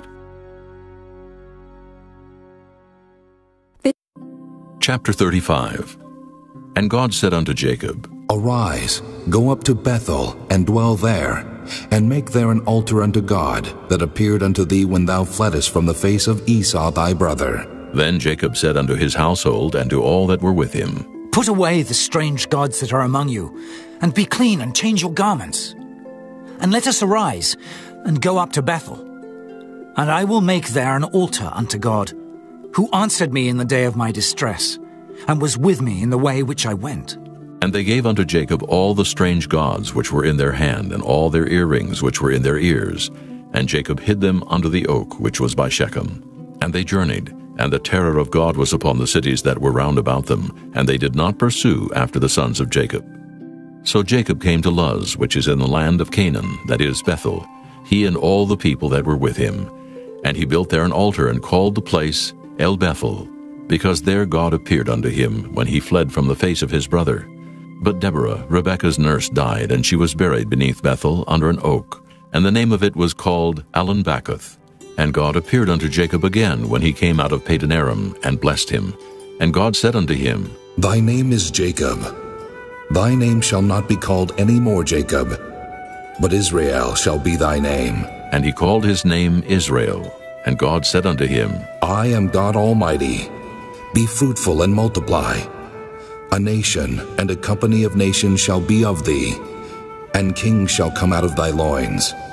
Chapter 35. And God said unto Jacob, Arise, go up to Bethel, and dwell there, and make there an altar unto God, that appeared unto thee when thou fleddest from the face of Esau thy brother. Then Jacob said unto his household and to all that were with him, Put away the strange gods that are among you, and be clean, and change your garments. And let us arise, and go up to Bethel. And I will make there an altar unto God, who answered me in the day of my distress, and was with me in the way which I went. And they gave unto Jacob all the strange gods which were in their hand, and all their earrings which were in their ears. And Jacob hid them under the oak which was by Shechem. And they journeyed, and the terror of God was upon the cities that were round about them, and they did not pursue after the sons of Jacob. So Jacob came to Luz, which is in the land of Canaan, that is Bethel, he and all the people that were with him. And he built there an altar, and called the place El Bethel, because there God appeared unto him when he fled from the face of his brother. But Deborah, Rebekah's nurse, died, and she was buried beneath Bethel under an oak, and the name of it was called Allon-Bacuth. And God appeared unto Jacob again when he came out of Padan-aram, and blessed him. And God said unto him, Thy name is Jacob. Thy name shall not be called any more Jacob, but Israel shall be thy name. And he called his name Israel. And God said unto him, I am God Almighty. Be fruitful and multiply. A nation and a company of nations shall be of thee, and kings shall come out of thy loins.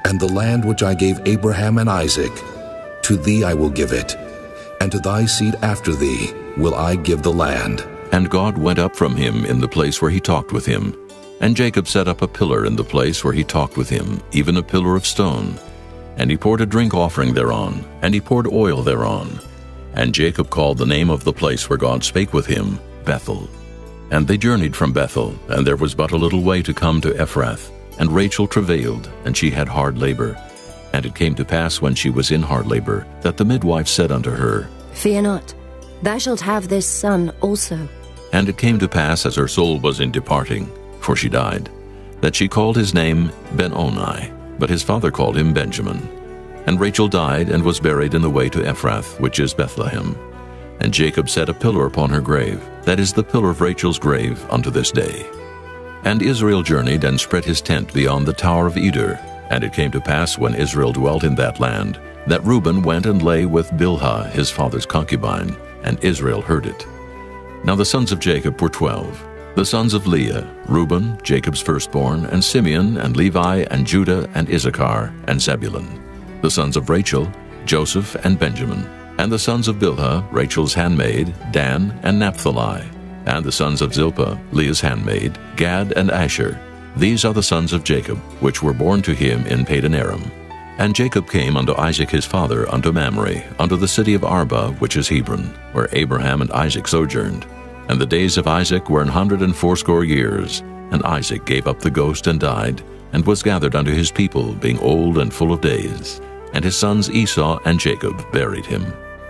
And the land which I gave Abraham and Isaac, to thee I will give it, and to thy seed after thee will I give the land. And God went up from him in the place where he talked with him. And Jacob set up a pillar in the place where he talked with him, even a pillar of stone. And he poured a drink offering thereon, and he poured oil thereon. And Jacob called the name of the place where God spake with him, Bethel. And they journeyed from Bethel, and there was but a little way to come to Ephrath. And Rachel travailed, and she had hard labor. And it came to pass when she was in hard labor, that the midwife said unto her, Fear not, thou shalt have this son also. And it came to pass, as her soul was in departing, for she died, that she called his name Ben-Oni, but his father called him Benjamin. And Rachel died, and was buried in the way to Ephrath, which is Bethlehem. And Jacob set a pillar upon her grave, that is the pillar of Rachel's grave unto this day. And Israel journeyed, and spread his tent beyond the tower of Eder. And it came to pass, when Israel dwelt in that land, that Reuben went and lay with Bilhah his father's concubine, and Israel heard it. Now the sons of Jacob were 12. The sons of Leah, Reuben, Jacob's firstborn, and Simeon, and Levi, and Judah, and Issachar, and Zebulun. The sons of Rachel, Joseph, and Benjamin. And the sons of Bilhah, Rachel's handmaid, Dan, and Naphtali. And the sons of Zilpah, Leah's handmaid, Gad, and Asher. These are the sons of Jacob, which were born to him in Padan Aram. And Jacob came unto Isaac his father, unto Mamre, unto the city of Arba, which is Hebron, where Abraham and Isaac sojourned. And the days of Isaac were 180 years. And Isaac gave up the ghost and died, and was gathered unto his people, being old and full of days. And his sons Esau and Jacob buried him.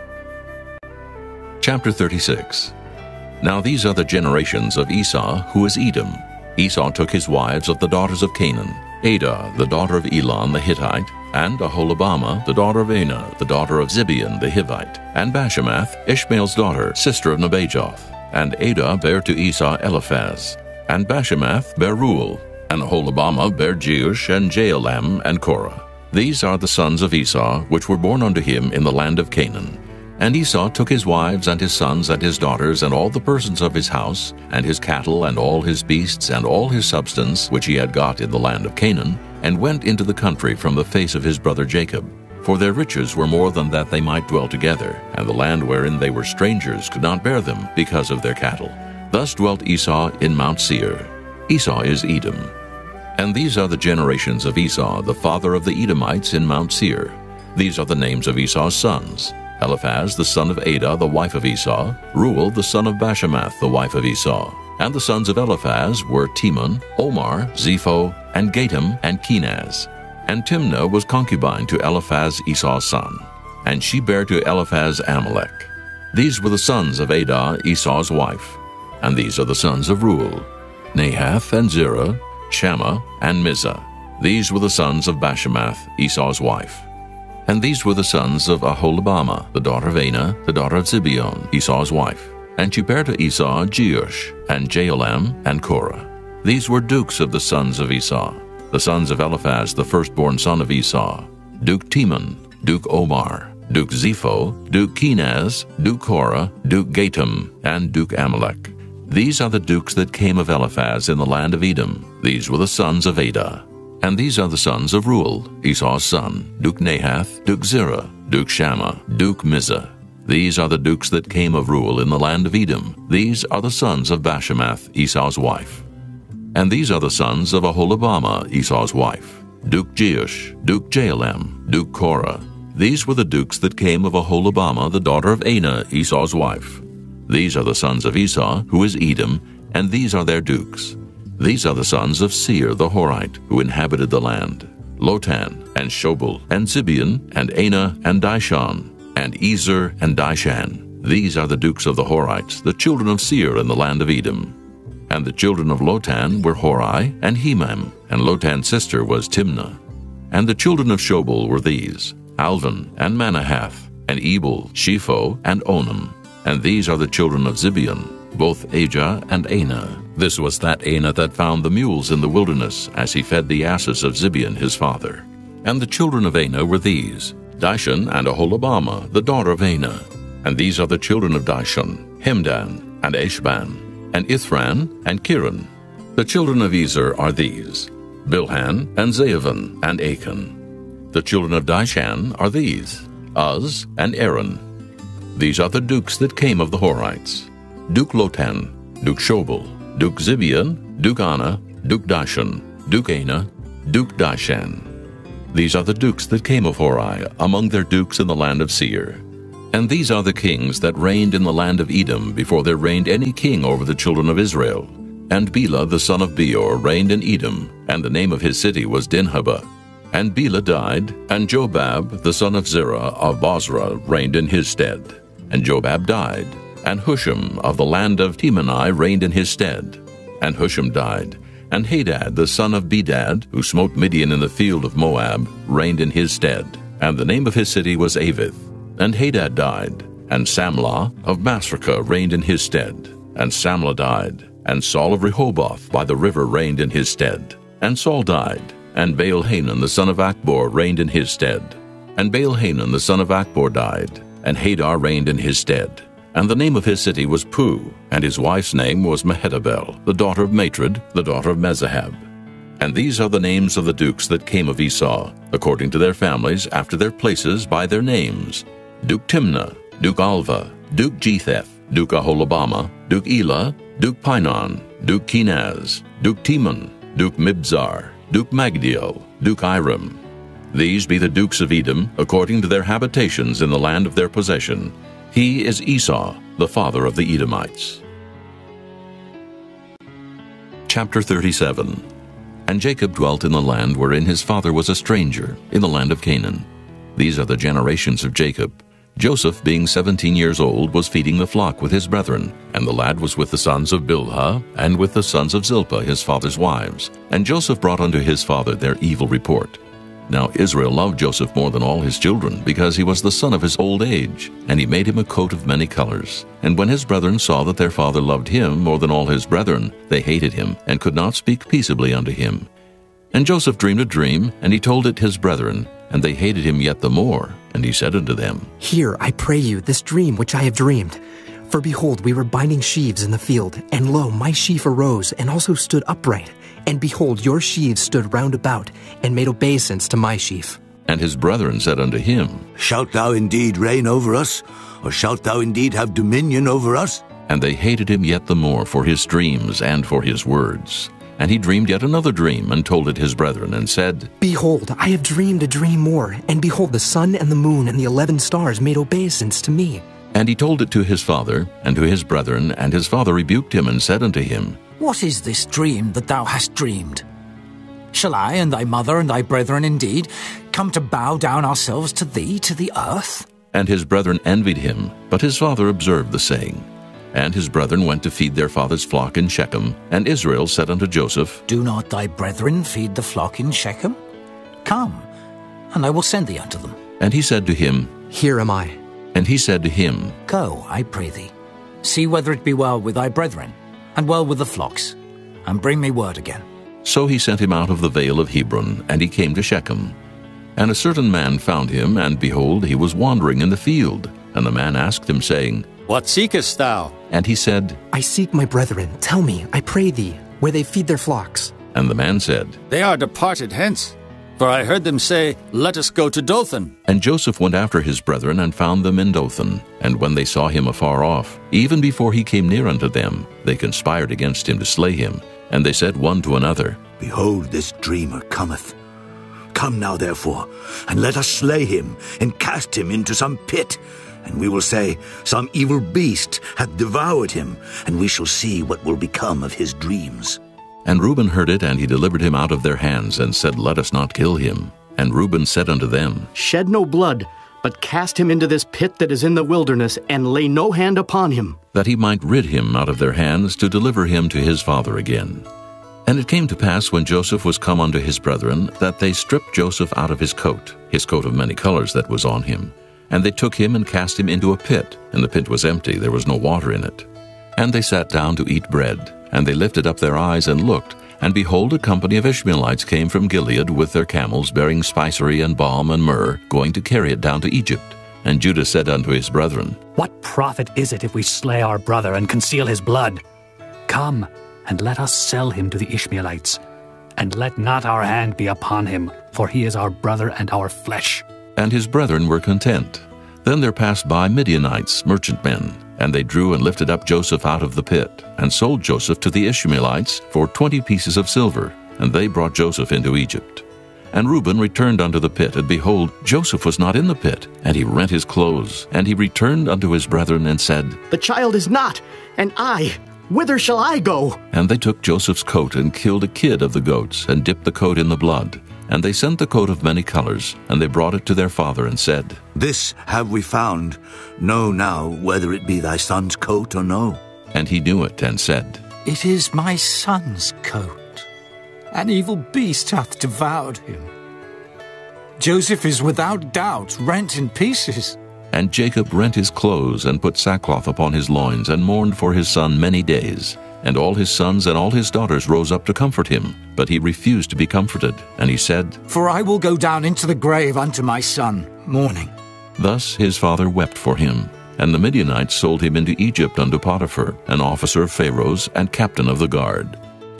Chapter 36. Now these are the generations of Esau, who is Edom. Esau took his wives of the daughters of Canaan, Adah, the daughter of Elon the Hittite, and Aholibamah, the daughter of Anah, the daughter of Zibeon the Hivite, and Bashemath, Ishmael's daughter, sister of Nebajoth. And Adah bare to Esau Eliphaz, and Bashemath bare Reuel, and Aholibamah bare Jeush, and Jaalam, and Korah. These are the sons of Esau, which were born unto him in the land of Canaan. And Esau took his wives, and his sons, and his daughters, and all the persons of his house, and his cattle, and all his beasts, and all his substance, which he had got in the land of Canaan, and went into the country from the face of his brother Jacob. For their riches were more than that they might dwell together, and the land wherein they were strangers could not bear them, because of their cattle. Thus dwelt Esau in Mount Seir. Esau is Edom. And these are the generations of Esau, the father of the Edomites in Mount Seir. These are the names of Esau's sons: Eliphaz the son of Adah, the wife of Esau; Reuel the son of Bashemath, the wife of Esau. And the sons of Eliphaz were Teman, Omar, Zepho, and Gatam, and Kenaz. And Timnah was concubine to Eliphaz Esau's son, and she bare to Eliphaz Amalek. These were the sons of Adah, Esau's wife. And these are the sons of Reuel: Nahath, and Zerah, Shammah, and Mizah. These were the sons of Bashemath, Esau's wife. And these were the sons of Aholibamah, the daughter of Anah, the daughter of Zibeon, Esau's wife. And she bare to Esau Jeush, and Jaalam, and Korah. These were dukes of the sons of Esau. The sons of Eliphaz, the firstborn son of Esau: Duke Teman, Duke Omar, Duke Zepho, Duke Kenaz, Duke Korah, Duke Gatam, and Duke Amalek. These are the dukes that came of Eliphaz in the land of Edom. These were the sons of Adah. And these are the sons of Reuel, Esau's son: Duke Nahath, Duke Zerah, Duke Shammah, Duke Mizah. These are the dukes that came of Reuel in the land of Edom. These are the sons of Bashemath, Esau's wife. And these are the sons of Aholibamah, Esau's wife: Duke Jeush, Duke Jaalam, Duke Korah. These were the dukes that came of Aholibamah, the daughter of Anah, Esau's wife. These are the sons of Esau, who is Edom, and these are their dukes. These are the sons of Seir the Horite, who inhabited the land: Lotan, and Shobal, and Zibeon, and Anah, and Dishon, and Ezer, and Dishan. These are the dukes of the Horites, the children of Seir in the land of Edom. And the children of Lotan were Hori, and Hemam, and Lotan's sister was Timnah. And the children of Shobal were these: Alvan, and Manahath, and Ebal, Shepho, and Onam. And these are the children of Zibeon, both Ajah and Anah. This was that Anah that found the mules in the wilderness, as he fed the asses of Zibeon his father. And the children of Anah were these: Dishon, and Aholibamah, the daughter of Anah. And these are the children of Dishon: Hemdan, and Eshban, and Ithran, and Kiran. The children of Ezer are these: Bilhan, and Zaavan, and Achan. The children of Dishan are these, Uz and Aaron. These are the dukes that came of the Horites: Duke Lotan, Duke Shobal, Duke Zibeon, Duke Anna, Duke Dashan, Duke Ana, Duke Dishan. These are the dukes that came of Hori, among their dukes in the land of Seir. And these are the kings that reigned in the land of Edom before there reigned any king over the children of Israel. And Bela the son of Beor reigned in Edom, and the name of his city was Dinhabah. And Bela died, and Jobab the son of Zerah of Bozrah reigned in his stead. And Jobab died, and Husham of the land of Temani reigned in his stead. And Husham died, and Hadad the son of Bedad, who smote Midian in the field of Moab, reigned in his stead. And the name of his city was Avith. And Hadad died, and Samlah of Masrekah reigned in his stead. And Samlah died, and Saul of Rehoboth by the river reigned in his stead. And Saul died, and Baal-Hanan the son of Achbor reigned in his stead. And Baal-Hanan the son of Achbor died, and Hadar reigned in his stead. And the name of his city was Pu, and his wife's name was Mehetabel, the daughter of Matred, the daughter of Mezahab. And these are the names of the dukes that came of Esau, according to their families, after their places, by their names: Duke Timnah, Duke Alva, Duke Jetheth, Duke Aholabama, Duke Elah, Duke Pinon, Duke Kenaz, Duke Timon, Duke Mibzar, Duke Magdiel, Duke Iram. These be the dukes of Edom, according to their habitations in the land of their possession. He is Esau, the father of the Edomites. Chapter 37. And Jacob dwelt in the land wherein his father was a stranger, in the land of Canaan. These are the generations of Jacob. Joseph, being 17 years old, was feeding the flock with his brethren, and the lad was with the sons of Bilhah, and with the sons of Zilpah his father's wives. And Joseph brought unto his father their evil report. Now Israel loved Joseph more than all his children, because he was the son of his old age, and he made him a coat of many colors. And when his brethren saw that their father loved him more than all his brethren, they hated him, and could not speak peaceably unto him. And Joseph dreamed a dream, and he told it his brethren, and they hated him yet the more. And he said unto them, Hear, I pray you, this dream which I have dreamed. For behold, we were binding sheaves in the field, and lo, my sheaf arose, and also stood upright. And behold, your sheaves stood round about, and made obeisance to my sheaf. And his brethren said unto him, Shalt thou indeed reign over us? Or shalt thou indeed have dominion over us? And they hated him yet the more for his dreams and for his words. And he dreamed yet another dream, and told it his brethren, and said, Behold, I have dreamed a dream more, and behold, the sun and the moon and the 11 stars made obeisance to me. And he told it to his father, and to his brethren, and his father rebuked him, and said unto him, What is this dream that thou hast dreamed? Shall I and thy mother and thy brethren indeed come to bow down ourselves to thee, to the earth? And his brethren envied him, but his father observed the saying. And his brethren went to feed their father's flock in Shechem. And Israel said unto Joseph, Do not thy brethren feed the flock in Shechem? Come, and I will send thee unto them. And he said to him, Here am I. And he said to him, Go, I pray thee, see whether it be well with thy brethren, and well with the flocks, and bring me word again. So he sent him out of the vale of Hebron, and he came to Shechem. And a certain man found him, and behold, he was wandering in the field. And the man asked him, saying, What seekest thou? And he said, I seek my brethren. Tell me, I pray thee, where they feed their flocks. And the man said, They are departed hence. For I heard them say, Let us go to Dothan. And Joseph went after his brethren, and found them in Dothan. And when they saw him afar off, even before he came near unto them, they conspired against him to slay him. And they said one to another, Behold, this dreamer cometh. Come now, therefore, and let us slay him, and cast him into some pit. And we will say, Some evil beast hath devoured him, and we shall see what will become of his dreams. And Reuben heard it, and he delivered him out of their hands, and said, Let us not kill him. And Reuben said unto them, Shed no blood, but cast him into this pit that is in the wilderness, and lay no hand upon him, that he might rid him out of their hands, to deliver him to his father again. And it came to pass, when Joseph was come unto his brethren, that they stripped Joseph out of his coat of many colors that was on him. And they took him and cast him into a pit, and the pit was empty, there was no water in it. And they sat down to eat bread, and they lifted up their eyes and looked, and behold, a company of Ishmaelites came from Gilead with their camels, bearing spicery and balm and myrrh, going to carry it down to Egypt. And Judah said unto his brethren, What profit is it if we slay our brother and conceal his blood? Come, and let us sell him to the Ishmaelites, and let not our hand be upon him, for he is our brother and our flesh. And his brethren were content. Then there passed by Midianites, merchantmen, and they drew and lifted up Joseph out of the pit, and sold Joseph to the Ishmaelites for 20 pieces of silver, and they brought Joseph into Egypt. And Reuben returned unto the pit, and behold, Joseph was not in the pit. And he rent his clothes, and he returned unto his brethren, and said, The child is not, and I, whither shall I go? And they took Joseph's coat, and killed a kid of the goats, and dipped the coat in the blood. And they sent the coat of many colors, and they brought it to their father, and said, This have we found. Know now whether it be thy son's coat or no. And he knew it, and said, It is my son's coat. An evil beast hath devoured him. Joseph is without doubt rent in pieces. And Jacob rent his clothes, and put sackcloth upon his loins, and mourned for his son many days. And all his sons and all his daughters rose up to comfort him. But he refused to be comforted. And he said, For I will go down into the grave unto my son, mourning. Thus his father wept for him. And the Midianites sold him into Egypt unto Potiphar, an officer of Pharaoh's, and captain of the guard.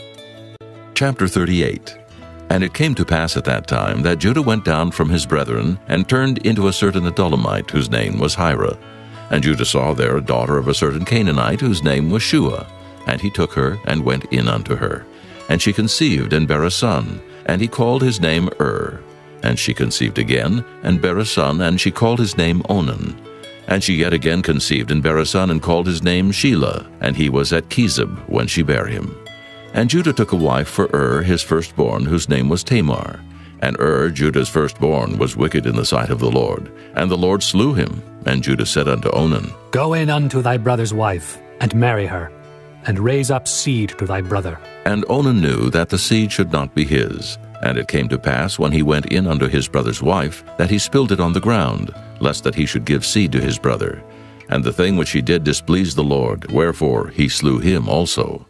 Chapter 38. And it came to pass at that time that Judah went down from his brethren, and turned into a certain Adullamite, whose name was Hira. And Judah saw there a daughter of a certain Canaanite, whose name was Shua. And he took her, and went in unto her. And she conceived, and bare a son, and he called his name And she conceived again, and bare a son, and she called his name Onan. And she yet again conceived, and bare a son, and called his name Shelah. And he was at Chezib when she bare him. And Judah took a wife for his firstborn, whose name was Tamar. And Judah's firstborn, was wicked in the sight of the Lord. And the Lord slew him. And Judah said unto Onan, Go in unto thy brother's wife, and marry her, and raise up seed to thy brother. And Onan knew that the seed should not be his. And it came to pass, when he went in unto his brother's wife, that he spilled it on the ground, lest that he should give seed to his brother. And the thing which he did displeased the Lord, wherefore he slew him also.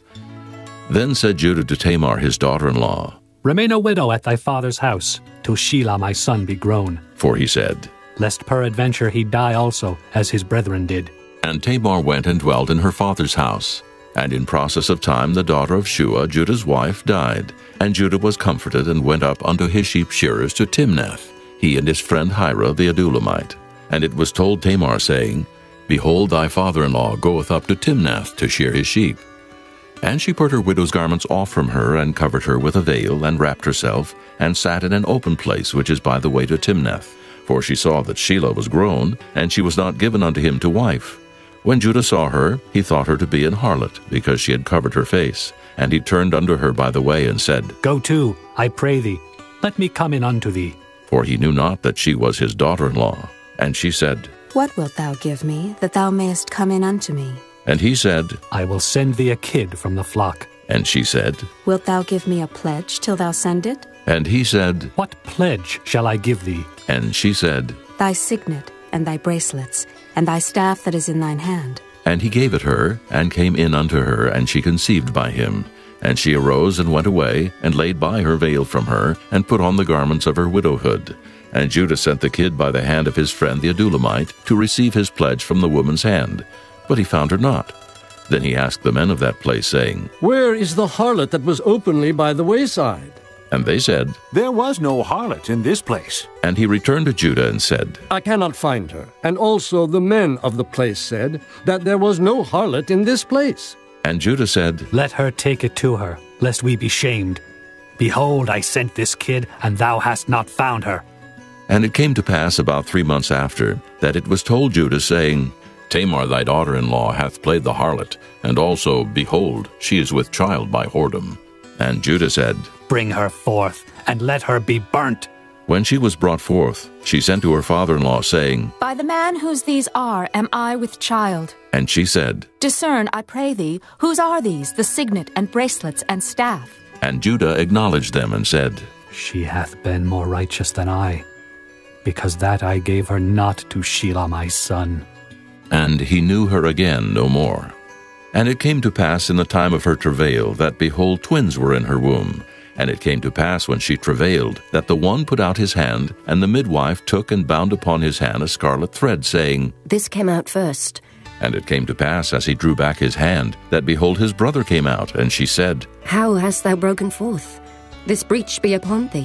Then said Judah to Tamar his daughter-in-law, Remain a widow at thy father's house, till Shelah my son be grown. For he said, Lest peradventure he die also, as his brethren did. And Tamar went and dwelt in her father's house. And in process of time the daughter of Shua, Judah's wife, died. And Judah was comforted, and went up unto his sheep shearers to Timnath, he and his friend Hira the Adullamite. And it was told Tamar, saying, Behold, thy father-in-law goeth up to Timnath to shear his sheep. And she put her widow's garments off from her, and covered her with a veil, and wrapped herself, and sat in an open place which is by the way to Timnath. For she saw that Shelah was grown, and she was not given unto him to wife. When Judah saw her, he thought her to be an harlot, because she had covered her face. And he turned unto her by the way, and said, Go to, I pray thee, let me come in unto thee. For he knew not that she was his daughter-in-law. And she said, What wilt thou give me, that thou mayest come in unto me? And he said, I will send thee a kid from the flock. And she said, Wilt thou give me a pledge till thou send it? And he said, What pledge shall I give thee? And she said, Thy signet, and thy bracelets, and thy staff that is in thine hand. And he gave it her, and came in unto her, and she conceived by him. And she arose and went away, and laid by her veil from her, and put on the garments of her widowhood. And Judah sent the kid by the hand of his friend the Adullamite, to receive his pledge from the woman's hand. But he found her not. Then he asked the men of that place, saying, Where is the harlot that was openly by the wayside? And they said, There was no harlot in this place. And he returned to Judah and said, I cannot find her. And also the men of the place said that there was no harlot in this place. And Judah said, Let her take it to her, lest we be shamed. Behold, I sent this kid, and thou hast not found her. And it came to pass about 3 months after, that it was told Judah, saying, Tamar thy daughter-in-law hath played the harlot, and also, behold, she is with child by whoredom. And Judah said, Bring her forth, and let her be burnt. When she was brought forth, she sent to her father-in-law, saying, By the man whose these are am I with child. And she said, Discern, I pray thee, whose are these, the signet and bracelets and staff? And Judah acknowledged them, and said, She hath been more righteous than I, because that I gave her not to Shelah my son. And he knew her again no more. And it came to pass in the time of her travail, that, behold, twins were in her womb. And it came to pass when she travailed, that the one put out his hand, and the midwife took and bound upon his hand a scarlet thread, saying, This came out first. And it came to pass, as he drew back his hand, that, behold, his brother came out, and she said, How hast thou broken forth? This breach be upon thee.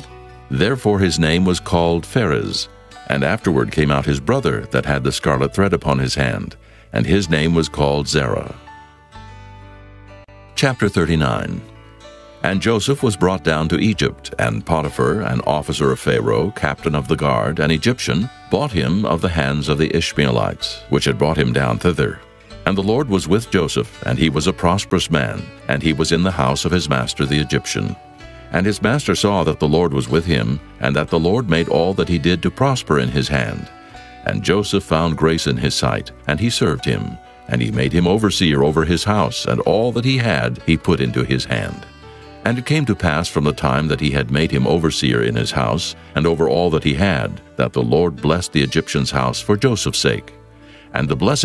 Therefore his name was called Pharez. And afterward came out his brother that had the scarlet thread upon his hand, and his name was called Zerah. Chapter 39. And Joseph was brought down to Egypt, and Potiphar, an officer of Pharaoh, captain of the guard, an Egyptian, bought him of the hands of the Ishmaelites, which had brought him down thither. And the Lord was with Joseph, and he was a prosperous man, and he was in the house of his master the Egyptian. And his master saw that the Lord was with him, and that the Lord made all that he did to prosper in his hand. And Joseph found grace in his sight, and he served him. And he made him overseer over his house, and all that he had he put into his hand. And it came to pass from the time that he had made him overseer in his house, and over all that he had, that the Lord blessed the Egyptian's house for Joseph's sake. And the blessing